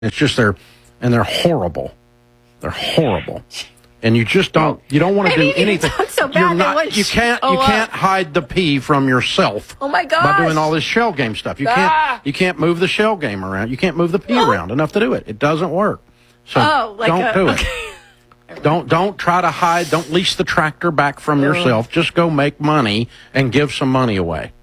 It's just they're horrible. They're horrible. And you just don't want to do anything. So bad you can't hide the pee from yourself. Oh my gosh. By doing all this shell game stuff. You can't move the shell game around. You can't move the pee around enough to do it. It doesn't work. So don't do it. Don't try to hide. Don't lease the tractor back from yourself. Just go make money and give some money away.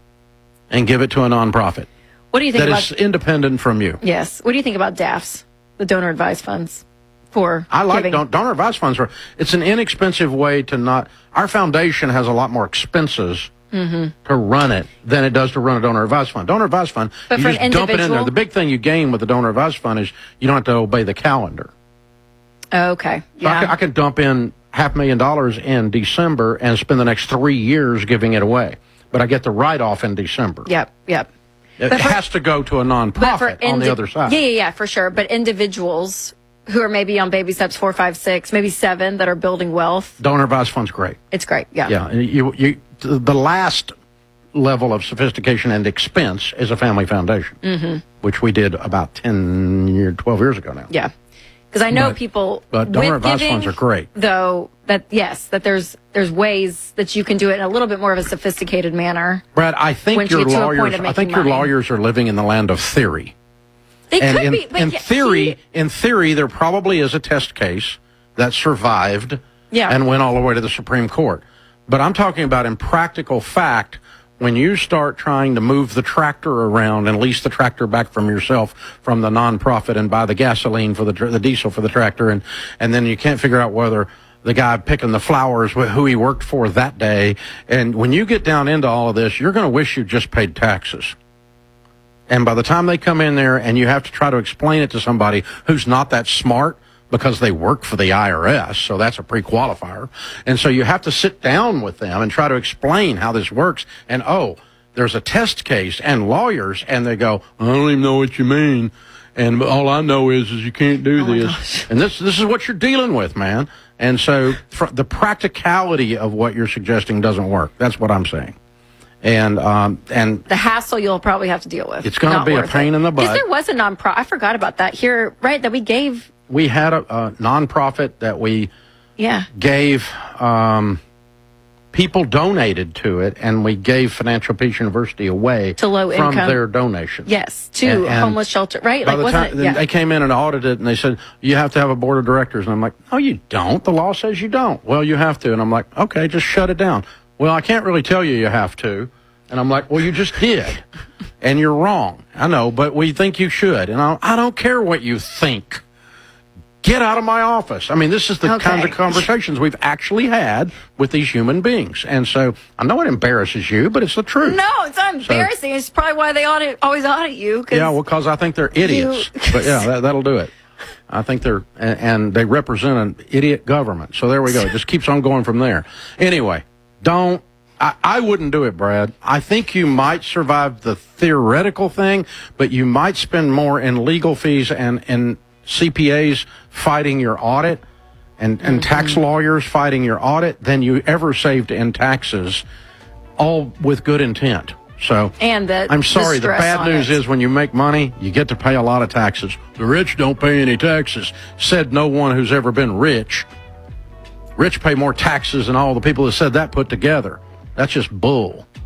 And give it to a nonprofit. What do you think that is independent from you? Yes. What do you think about DAFs, the donor advised funds? I like donor advised funds. It's an inexpensive way to not. Our foundation has a lot more expenses to run it than it does to run a donor advised fund. Donor advised fund, but you just dump it in there. The big thing you gain with the donor advised fund is you don't have to obey the calendar. Okay. Yeah. So I can dump in $500,000 in December and spend the next 3 years giving it away, but I get the write-off in December. Yep. It has to go to a nonprofit on the other side. Yeah, for sure. But individuals who are maybe on baby steps 4, 5, 6, maybe 7 that are building wealth. Donor advised fund's great. It's great. Yeah. Yeah. The last level of sophistication and expense is a family foundation, which we did about 12 years ago now. Yeah. Because I know people. But donor advised funds are great. Though that there's ways that you can do it in a little bit more of a sophisticated manner. Brad, I think your lawyers are living in the land of theory. They could be, but in theory, there probably is a test case that survived and went all the way to the Supreme Court. But I'm talking about in practical fact, when you start trying to move the tractor around and lease the tractor back from yourself from the nonprofit and buy the gasoline for the diesel for the tractor, and then you can't figure out whether the guy picking the flowers, who he worked for that day. And when you get down into all of this, you're going to wish you just paid taxes. And by the time they come in there and you have to try to explain it to somebody who's not that smart because they work for the IRS, so that's a pre-qualifier. And so you have to sit down with them and try to explain how this works. And, there's a test case and lawyers, and they go, I don't even know what you mean. And all I know is you can't do this. And this is what you're dealing with, man. And so the practicality of what you're suggesting doesn't work. That's what I'm saying. And the hassle you'll probably have to deal with. It's going to be a pain in the butt. Because there was a nonprofit. I forgot about that here, right? That we gave. We had a nonprofit that we gave. People donated to it, and we gave Financial Peace University away to low from income. Their donations. Yes, to homeless shelter, right? By the time they came in and audited it, and they said, you have to have a board of directors. And I'm like, no, you don't. The law says you don't. Well, you have to. And I'm like, okay, just shut it down. Well, I can't really tell you have to. And I'm like, well, you just did. And you're wrong. I know, but we think you should. And I don't care what you think. Get out of my office. I mean, this is the kinds of conversations we've actually had with these human beings. And so I know it embarrasses you, but it's the truth. No, it's not embarrassing. It's probably why they always audit you. Yeah, well, because I think they're idiots. But yeah, that'll do it. I think and they represent an idiot government. So there we go. It just keeps on going from there. Anyway, I wouldn't do it, Brad. I think you might survive the theoretical thing, but you might spend more in legal fees and CPAs fighting your audit and tax lawyers fighting your audit than you ever saved in taxes, all with good intent. So I'm sorry, the bad news is when you make money, you get to pay a lot of taxes. The rich don't pay any taxes, said no one who's ever been rich. Rich pay more taxes than all the people that said that put together. That's just bull.